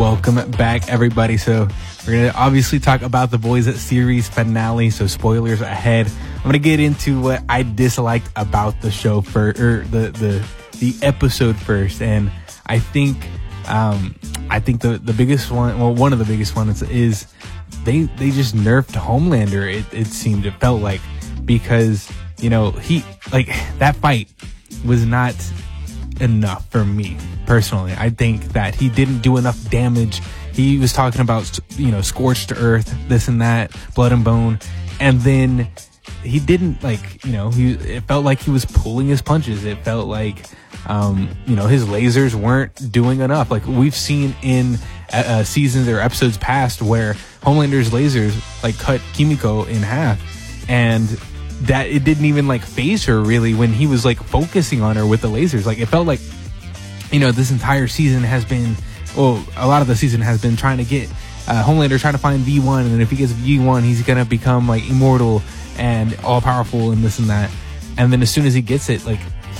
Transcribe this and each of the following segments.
Welcome back, everybody. So we're going to obviously talk about The Boys series finale. So spoilers ahead. I'm going to get into what I disliked about the show the episode first. And I think the biggest one, well, one of the biggest ones is they just nerfed Homelander. It felt like, because, you know, he, like, that fight was not enough for me personally. I think that he didn't do enough damage. He was talking about, you know, scorched earth, this and that, blood and bone, and then he didn't, like, you know, it felt like he was pulling his punches. It felt like, you know, his lasers weren't doing enough. Like we've seen in seasons or episodes past where Homelander's lasers like cut Kimiko in half, and that it didn't even like phase her really when he was like focusing on her with the lasers. Like it felt like, you know, this entire season has been, well, a lot of the season has been trying to get Homelander trying to find V1, and then if he gets V1, he's gonna become like immortal and all powerful and this and that. And then as soon as he gets it, like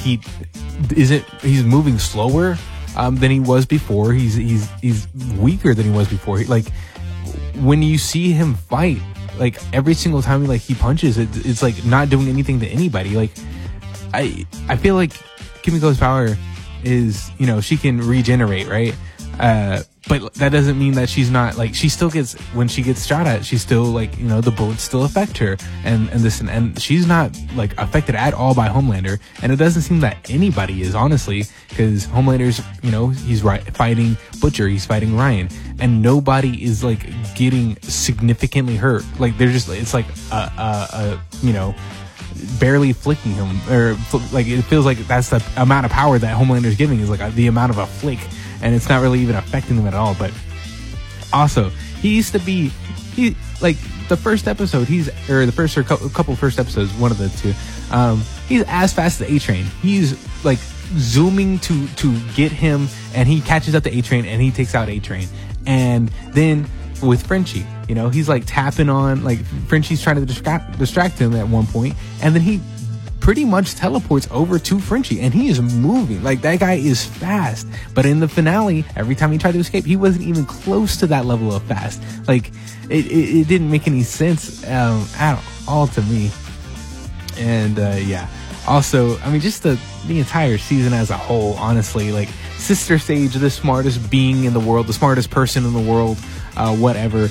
he's moving slower than he was before. He's weaker than he was before. Like when you see him fight, like every single time he punches, it's like not doing anything to anybody. Like I feel like Kimiko's power is, you know, she can regenerate, right? But that doesn't mean that she's not, like, she still gets, when she gets shot at, she's still like, you know, the bullets still affect her and she's not like affected at all by Homelander. And it doesn't seem that anybody is, honestly, because Homelander's, you know, he's fighting Butcher, he's fighting Ryan, and nobody is like getting significantly hurt. Like they're just, it's like you know, barely flicking him, or like it feels like that's the amount of power that Homelander's giving, is like the amount of a flick, and it's not really even affecting them at all. But also, he used to be, like the first episode, couple first episodes, one of the two, he's as fast as the A-Train. He's like zooming to get him, and he catches up to A-Train and he takes out A-Train. And then with Frenchie, you know, he's like tapping on, like Frenchie's trying to distract him at one point, and then he pretty much teleports over to Frenchie, and he is moving. Like that guy is fast. But in the finale, every time he tried to escape, he wasn't even close to that level of fast. Like it didn't make any sense at all to me. And yeah, also, I mean, just the entire season as a whole, honestly, like Sister Sage, the smartest being in the world, the smartest person in the world, whatever,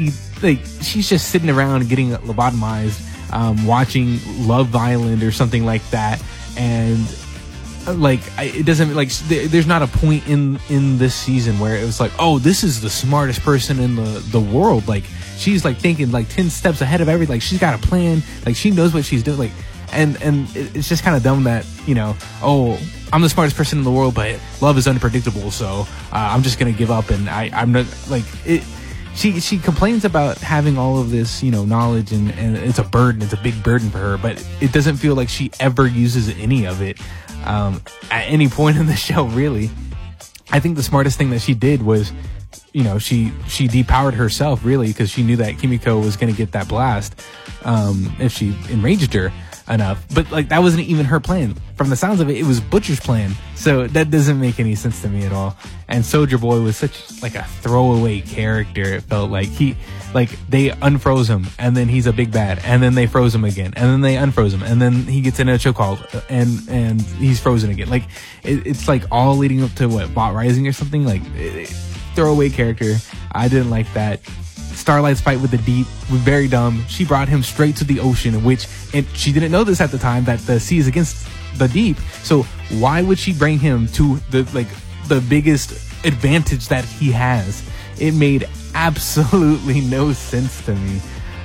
she's just sitting around getting lobotomized, watching Love Island or something like that, and like it doesn't, like, there's not a point in this season where it was like, oh, this is the smartest person in the world. Like she's like thinking like 10 steps ahead of everything. Like she's got a plan, like she knows what she's doing. Like and it's just kind of dumb that, you know, oh, I'm the smartest person in the world, but love is unpredictable, so I'm just gonna give up, and I'm not, like, it. She complains about having all of this, you know, knowledge, and it's a burden. It's a big burden for her, but it doesn't feel like she ever uses any of it at any point in the show, really. I think the smartest thing that she did was, you know, she depowered herself, really, because she knew that Kimiko was going to get that blast if she enraged her enough. But like that wasn't even her plan. From the sounds of it, it was Butcher's plan. So that doesn't make any sense to me at all. And Soldier Boy was such like a throwaway character. It felt like they unfroze him, and then he's a big bad, and then they froze him again, and then they unfroze him, and then he gets in a chokehold, and he's frozen again. Like it's like all leading up to what, Bot Rising or something. Like throwaway character. I didn't like that. Starlight's fight with the Deep was very dumb. She brought him straight to the ocean, and she didn't know this at the time, that the sea is against the Deep. So why would she bring him to the biggest advantage that he has? It made absolutely no sense to me.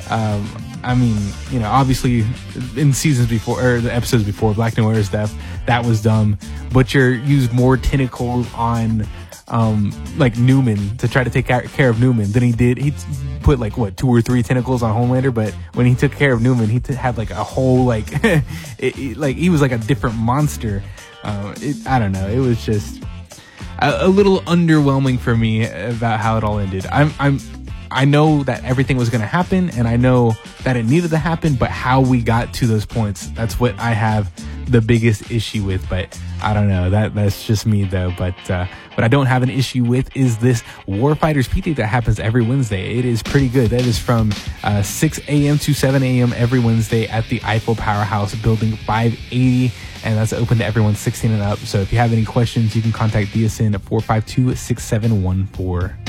I mean, you know, obviously in seasons before, or the episodes before Black Noir's death, that was dumb. Butcher used more tentacles on like Newman to try to take care of Newman than he did. He put like 2 or 3 tentacles on Homelander, but when he took care of Newman, he had like a whole like like he was like a different monster. I don't know. It was just a little underwhelming for me about how it all ended. I know that everything was going to happen, and I know that it needed to happen, but how we got to those points, that's what I have the biggest issue with, but I don't know. That's just me though. But what I don't have an issue with is this Warfighters P-Day that happens every Wednesday. It is pretty good. That is from 6 a.m. to 7 a.m. every Wednesday at the Eiffel Powerhouse, building 580. And that's open to everyone 16 and up. So if you have any questions, you can contact DSN at 452-6714.